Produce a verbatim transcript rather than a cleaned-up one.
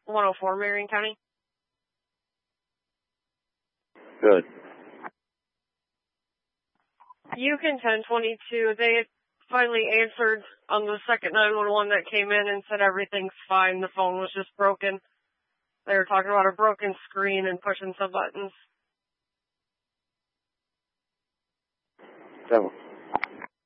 one oh four, Marion County. Good. Yukon ten twenty-two, they had finally answered on the second nine one one that came in and said everything's fine. The phone was just broken. They were talking about a broken screen and pushing some buttons. Seven.